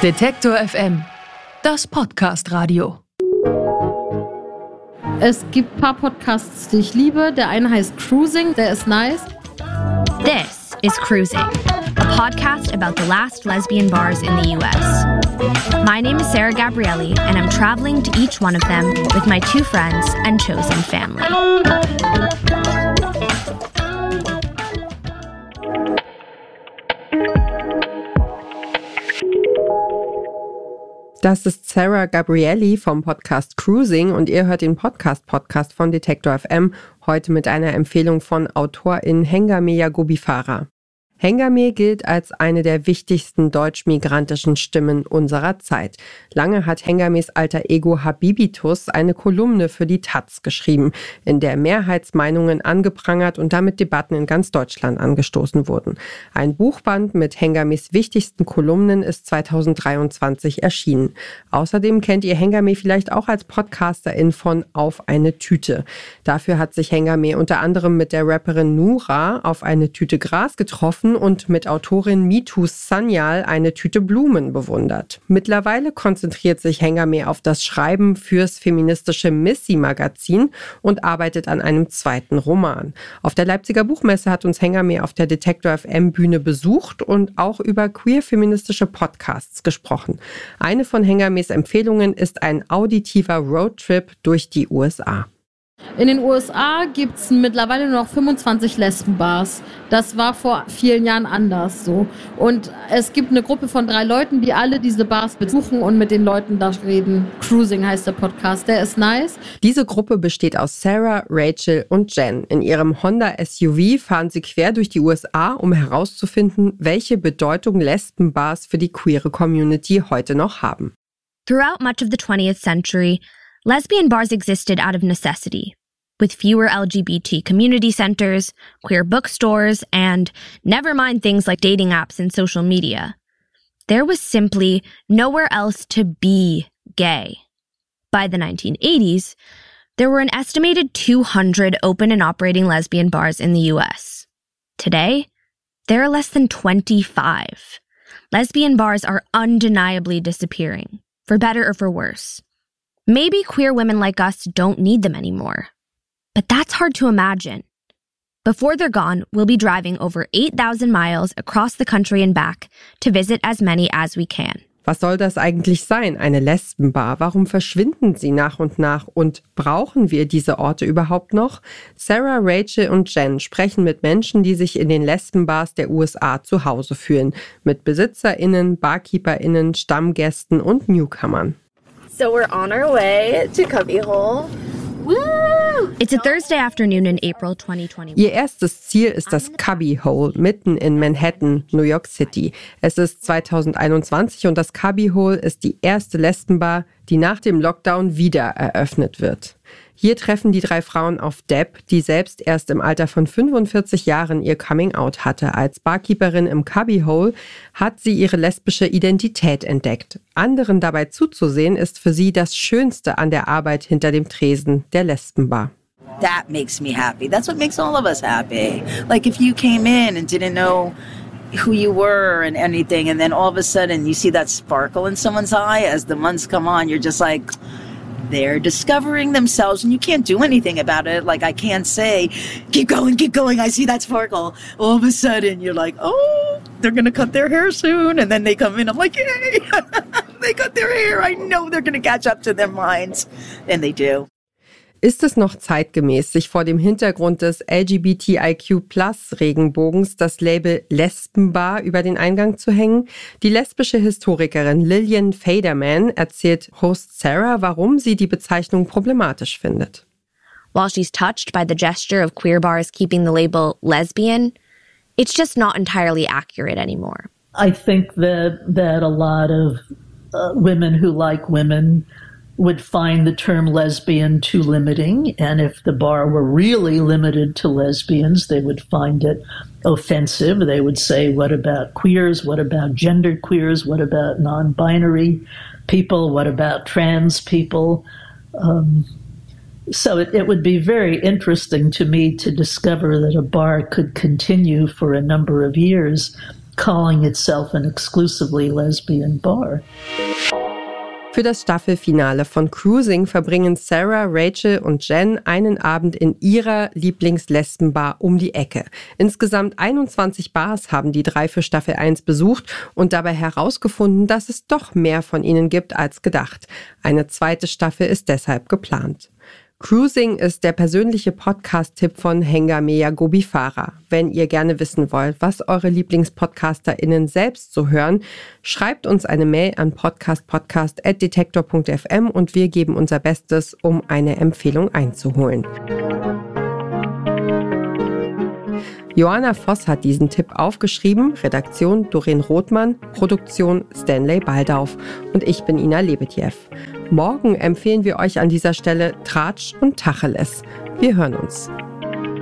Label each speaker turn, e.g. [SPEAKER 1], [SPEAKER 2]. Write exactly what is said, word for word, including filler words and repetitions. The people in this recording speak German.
[SPEAKER 1] Detektor F M, das Podcast-Radio.
[SPEAKER 2] Es gibt ein paar Podcasts, die ich liebe. Der eine heißt Cruising, der ist nice.
[SPEAKER 3] This is Cruising, a podcast about the last lesbian bars in the U S. My name is Sarah Gabrielli, and I'm traveling to each one of them with my two friends and chosen family.
[SPEAKER 4] Das ist Sarah Gabrielli vom Podcast Cruising und ihr hört den Podcast-Podcast von Detektor F M, heute mit einer Empfehlung von Autorin Hengame Yaghoubi Farah. Hengame gilt als eine der wichtigsten deutsch-migrantischen Stimmen unserer Zeit. Lange hat Hengames alter Ego Habibitus eine Kolumne für die Taz geschrieben, in der Mehrheitsmeinungen angeprangert und damit Debatten in ganz Deutschland angestoßen wurden. Ein Buchband mit Hengames wichtigsten Kolumnen ist zweitausenddreiundzwanzig erschienen. Außerdem kennt ihr Hengame vielleicht auch als Podcasterin von Auf eine Tüte. Dafür hat sich Hengame unter anderem mit der Rapperin Nura auf eine Tüte Gras getroffen und mit Autorin Mitu Sanyal eine Tüte Blumen bewundert. Mittlerweile konzentriert sich Hengame auf das Schreiben fürs feministische Missy-Magazin und arbeitet an einem zweiten Roman. Auf der Leipziger Buchmesse hat uns Hengame auf der Detektor F M Bühne besucht und auch über queer-feministische Podcasts gesprochen. Eine von Hengames Empfehlungen ist ein auditiver Roadtrip durch die U S A.
[SPEAKER 2] In den U S A gibt es mittlerweile nur noch fünfundzwanzig Lesbenbars. Das war vor vielen Jahren anders so. Und es gibt eine Gruppe von drei Leuten, die alle diese Bars besuchen und mit den Leuten da reden. Cruising heißt der Podcast, der ist nice.
[SPEAKER 4] Diese Gruppe besteht aus Sarah, Rachel und Jen. In ihrem Honda S U V fahren sie quer durch die U S A, um herauszufinden, welche Bedeutung Lesbenbars für die queere Community heute noch haben.
[SPEAKER 3] Throughout much of the twentieth century, lesbian bars existed out of necessity, with fewer L G B T community centers, queer bookstores, and never mind things like dating apps and social media. There was simply nowhere else to be gay. By the nineteen eighties, there were an estimated two hundred open and operating lesbian bars in the U S. Today, there are less than twenty-five. Lesbian bars are undeniably disappearing, for better or for worse. Maybe queer women like us don't need them anymore. But that's hard to imagine. Before they're gone, we'll be driving over eight thousand miles across the country and back to visit as many as we can.
[SPEAKER 4] Was soll das eigentlich sein, eine Lesbenbar? Warum verschwinden sie nach und nach? Und brauchen wir diese Orte überhaupt noch? Sarah, Rachel und Jen sprechen mit Menschen, die sich in den Lesbenbars der U S A zu Hause fühlen. Mit BesitzerInnen, BarkeeperInnen, Stammgästen und Newcomern.
[SPEAKER 5] So we're on our way to Cubbyhole. Woo!
[SPEAKER 3] It's a Thursday afternoon in April twenty twenty-one.
[SPEAKER 4] Ihr erstes Ziel ist das Cubbyhole mitten in Manhattan, New York City. Es ist zweitausendeinundzwanzig und das Cubbyhole ist die erste Lesbenbar, die nach dem Lockdown wieder eröffnet wird. Hier treffen die drei Frauen auf Deb, die selbst erst im Alter von fünfundvierzig Jahren ihr Coming-out hatte. Als Barkeeperin im Cubbyhole hat sie ihre lesbische Identität entdeckt. Anderen dabei zuzusehen, ist für sie das Schönste an der Arbeit hinter dem Tresen der Lesbenbar.
[SPEAKER 6] That makes me happy. That's what makes all of us happy. Like if you came in and didn't know who you were and anything, and then all of a sudden you see that sparkle in someone's eye as the months come on, you're just like, they're discovering themselves and you can't do anything about it. Like I can't say, keep going, keep going, I see that sparkle. All of a sudden you're like, oh, they're going to cut their hair soon. And then they come in, I'm like, yay, they cut their hair. I know they're going to catch up to their minds. And they do.
[SPEAKER 4] Ist es noch zeitgemäß, sich vor dem Hintergrund des L G B T I Q Plus Regenbogens das Label Lesbenbar über den Eingang zu hängen? Die lesbische Historikerin Lillian Faderman erzählt Host Sarah, warum sie die Bezeichnung problematisch findet.
[SPEAKER 3] While she's touched by the gesture of queer bars keeping the label lesbian, it's just not entirely accurate anymore.
[SPEAKER 7] I think that that a lot of uh, women who like women would find the term lesbian too limiting, and if the bar were really limited to lesbians, they would find it offensive. They would say, what about queers? What about gendered queers? What about non-binary people? What about trans people? Um, so it, it would be very interesting to me to discover that a bar could continue for a number of years calling itself an exclusively lesbian bar.
[SPEAKER 4] Für das Staffelfinale von Cruising verbringen Sarah, Rachel und Jen einen Abend in ihrer Lieblingslesbenbar um die Ecke. Insgesamt einundzwanzig Bars haben die drei für Staffel eins besucht und dabei herausgefunden, dass es doch mehr von ihnen gibt als gedacht. Eine zweite Staffel ist deshalb geplant. Cruising ist der persönliche Podcast-Tipp von Hengame Yagobi Farah. Wenn ihr gerne wissen wollt, was eure LieblingspodcasterInnen selbst so hören, schreibt uns eine Mail an podcastpodcast at detektor punkt f m und wir geben unser Bestes, um eine Empfehlung einzuholen. Joanna Voss hat diesen Tipp aufgeschrieben, Redaktion Doreen Rothmann, Produktion Stanley Baldauf und ich bin Ina Lebedjew. Morgen empfehlen wir euch an dieser Stelle Tratsch und Tacheles. Wir hören uns.